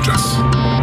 час.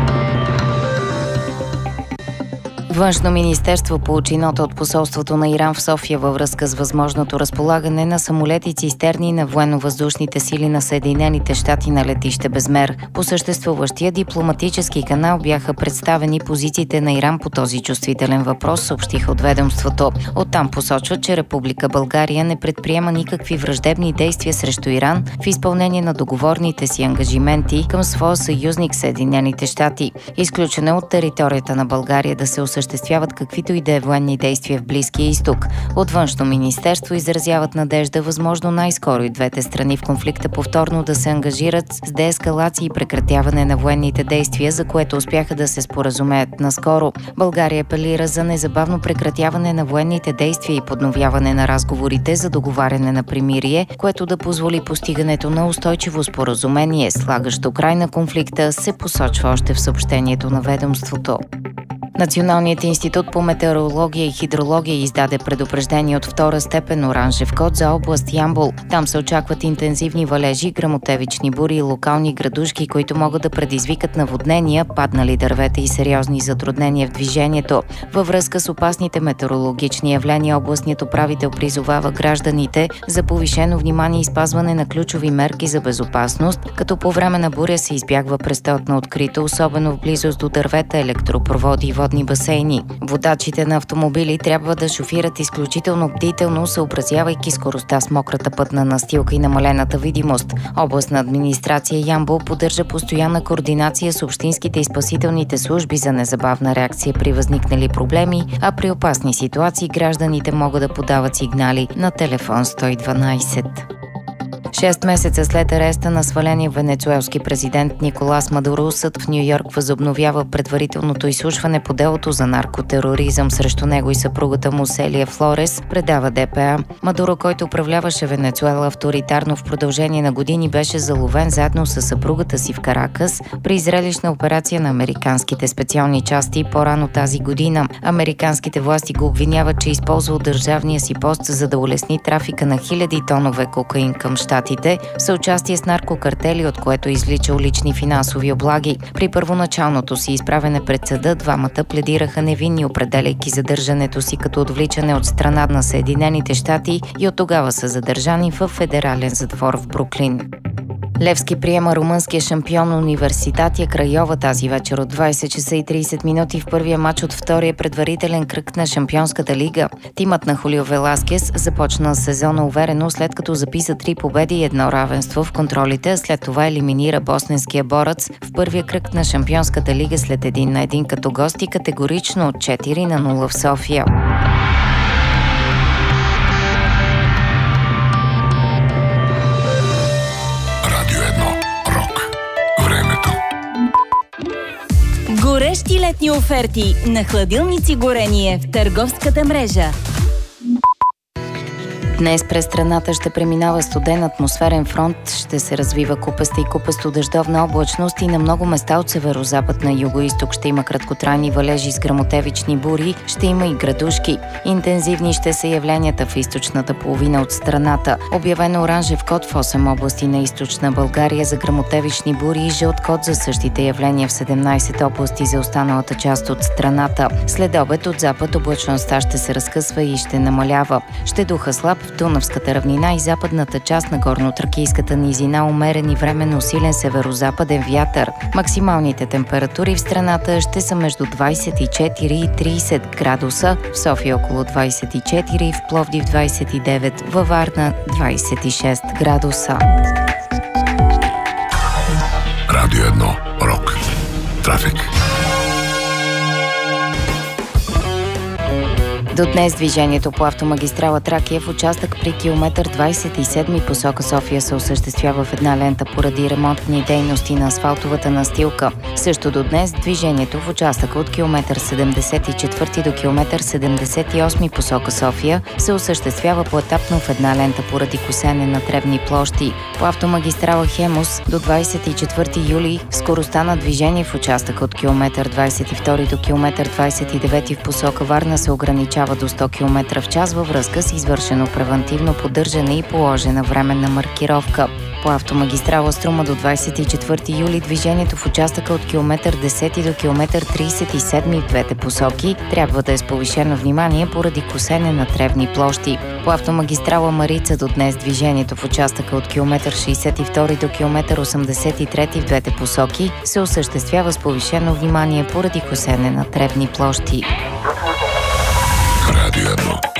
Външно министерство получи нота от посолството на Иран в София във връзка с възможното разполагане на самолети цистерни на военно-въздушните сили на Съединените щати на летище Безмер. По съществуващия дипломатически канал бяха представени позициите на Иран по този чувствителен въпрос, съобщиха от ведомството. Оттам посочват, че Република България не предприема никакви враждебни действия срещу Иран в изпълнение на договорните си ангажименти към своя съюзник Съединените щати. Изключено е от територията на България да се осъществяват каквито и да е военни действия в Близкия изток. От Външно министерство изразяват надежда възможно най-скоро и двете страни в конфликта повторно да се ангажират с деескалация и прекратяване на военните действия, за което успяха да се споразумеят наскоро. България апелира за незабавно прекратяване на военните действия и подновяване на разговорите за договаряне на примирие, което да позволи постигането на устойчиво споразумение, слагащо край на конфликта, се посочва още в съобщението на ведомството. Националният институт по метеорология и хидрология издаде предупреждение от втора степен оранжев код за област Ямбол. Там се очакват интензивни валежи, гръмотевични бури и локални градушки, които могат да предизвикат наводнения, паднали дървета и сериозни затруднения в движението. Във връзка с опасните метеорологични явления, областният управител призовава гражданите за повишено внимание и спазване на ключови мерки за безопасност, като по време на буря се избягва престоят на открито, особено в близост до дървета, електропроводи и водни басейни. Водачите на автомобили трябва да шофират изключително бдително, съобразявайки скоростта с мократа пътна настилка и намалената видимост. Областна администрация Ямбол поддържа постоянна координация с общинските и спасителните служби за незабавна реакция при възникнали проблеми, а при опасни ситуации гражданите могат да подават сигнали на телефон 112. 6 месеца след ареста на сваления венецуелски президент Николас Мадуро, съд в Ню-Йорк възобновява предварителното изслушване по делото за наркотероризъм срещу него и съпругата му Селия Флорес, предава ДПА. Мадуро, който управляваше Венецуела авторитарно в продължение на години, беше заловен заедно с съпругата си в Каракас при зрелищна операция на американските специални части по-рано тази година. Американските власти го обвиняват, че използвал държавния си пост за да улесни трафика на хиляди тонове кокаин към щатите, в съучастие с наркокартели, от което изличал лични финансови облаги. При първоначалното си изправене пред съда, двамата пледираха невинни, определяйки задържането си като отвличане от страна на Съединените щати, и от тогава са задържани в федерален затвор в Бруклин. Левски приема румънския шампион Университатия Крайова тази вечер от 20 часа и 30 минути в първия матч от втория предварителен кръг на Шампионската лига. Тимът на Хулио Веласкес започна сезона уверено, след като записа 3 победи и 1 равенство в контролите, а след това елиминира босненския борец в първия кръг на Шампионската лига след 1-1 като гости, категорично от 4-0 в София. Горещи летни оферти на хладилници Горение в търговската мрежа. Днес през страната ще преминава студен атмосферен фронт, ще се развива купеста и купесто-дъждовна облачност и на много места от северозапад на югоизток ще има краткотрайни валежи с гръмотевични бури, ще има и градушки. Интензивни ще са явленията в източната половина от страната. Обявено оранжев код в 8 области на източна България за гръмотевични бури и жълт код за същите явления в 17 области за останалата част от страната. След обед от запад облачността ще се разкъсва и ще намалява. Ще духа слаб в Дунавската равнина и западната част на горно-тракийската низина, умерен и временно силен северозападен вятър. Максималните температури в страната ще са между 24 и 30 градуса, в София около 24, в Пловдив 29, във Варна 26 градуса. Радио 1. Рок. Трафик. До днес движението по автомагистрала Тракия в участък при километър 27 посока София се осъществява в една лента поради ремонтни дейности на асфалтовата настилка. Също до днес движението в участъка от километър 74 до километър 78 посока София се осъществява поетапно в една лента поради косене на тревни площи. По автомагистрала Хемус до 24 юли скоростта на движение в участъка от километър 22 до километър 29 в посока Варна се ограничава до 100 км в час във връзка с извършено превантивно поддържане и положена временна маркировка. По автомагистрала Струма до 24 юли движението в участъка от километър 10 до километър 37 в двете посоки трябва да е с повишено внимание поради косене на тревни площи. По автомагистрала Марица до днес движението в участъка от километър 62 до километър 83 в двете посоки се осъществява с повишено внимание поради косене на тревни площи. Радио 1.